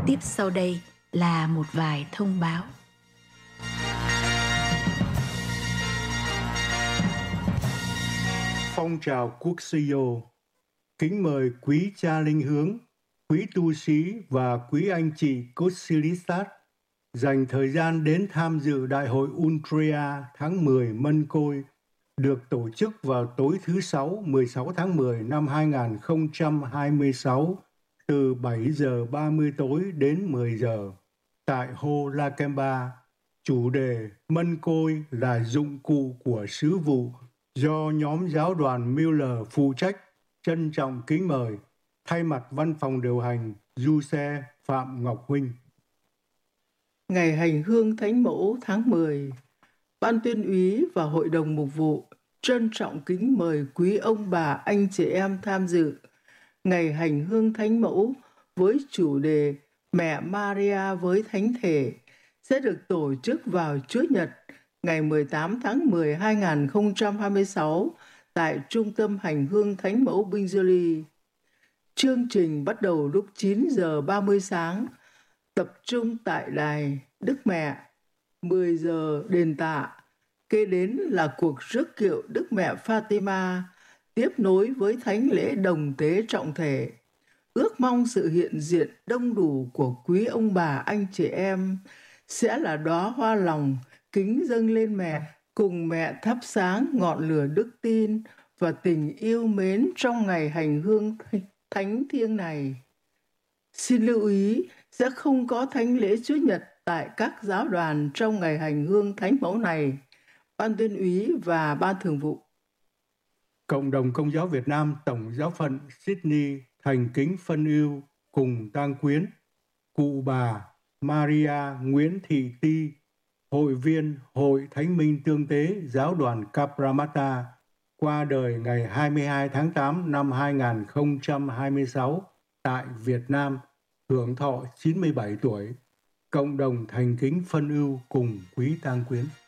Tiếp sau đây là một vài thông báo. Phong trào Quốc Siêu kính mời quý cha linh hướng, quý tu sĩ và quý anh chị Cosilisat dành thời gian đến tham dự Đại hội Untreya tháng 10 Mân Côi được tổ chức vào tối thứ Sáu 16 tháng 10 năm 2026 từ 7 giờ 30 tối đến 10 giờ tại Hồ La Kemba. Chủ đề Mân Côi là dụng cụ của sứ vụ do nhóm giáo đoàn Miller phụ trách. Trân trọng kính mời thay mặt văn phòng điều hành Du Xe Phạm Ngọc Huynh. Ngày hành hương Thánh Mẫu tháng 10, Ban tuyên úy và Hội đồng mục vụ trân trọng kính mời quý ông bà anh chị em tham dự Ngày hành hương Thánh Mẫu với chủ đề Mẹ Maria với Thánh Thể sẽ được tổ chức vào Chủ nhật ngày 18 tháng 10 2026 tại Trung tâm Hành hương Thánh Mẫu Bingerly. Chương trình bắt đầu lúc 9 giờ 30 sáng, tập trung tại đài Đức Mẹ, 10 giờ đền Tạ. Kế đến là cuộc rước kiệu Đức Mẹ Fatima, tiếp nối với thánh lễ đồng tế trọng thể. Ước mong sự hiện diện đông đủ của quý ông bà anh chị em sẽ là đóa hoa lòng kính dâng lên mẹ, cùng mẹ thắp sáng ngọn lửa đức tin và tình yêu mến trong ngày hành hương thánh thiêng này. Xin lưu ý sẽ không có thánh lễ Chủ nhật tại các giáo đoàn trong ngày hành hương Thánh Mẫu này. Ban tuyên úy và Ban thường vụ. Cộng đồng Công giáo Việt Nam Tổng giáo phận Sydney thành kính phân ưu cùng tang quyến cụ bà Maria Nguyễn Thị Ti, hội viên Hội Thánh Minh Tương Tế Giáo đoàn Cabramatta, qua đời ngày 22 tháng 8 năm 2026 tại Việt Nam, hưởng thọ 97 tuổi. Cộng đồng thành kính phân ưu cùng quý tang quyến.